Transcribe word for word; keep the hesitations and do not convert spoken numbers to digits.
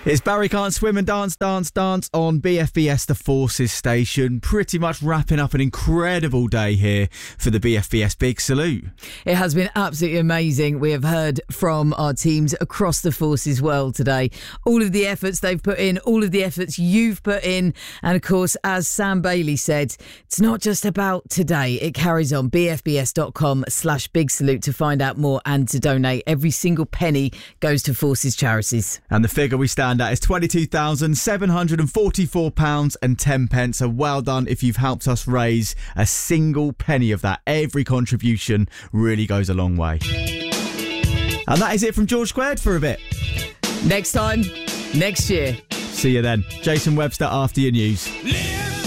It's Barry Can't Swim and Dance, Dance, Dance on B F B S The Forces station. Pretty much wrapping up an incredible day here for the B F B S Big Salute. It has been absolutely amazing. We have heard from our teams across the Forces world today. All of the efforts they've put in, all of the efforts you've put in. And of course, as Sam Bailey said, it's not just about today. It carries on. B F B S dot com slash Big Salute to find out more and to donate. Every single penny goes to Forces charities. And the figure we stand at is twenty-two thousand seven hundred forty-four pounds and ten pence. So well done if you've helped us raise a single penny of that. Every contribution really goes a long way. And that is it from George Squared for a bit. Next time, next year. See you then. Jason Webster after your news.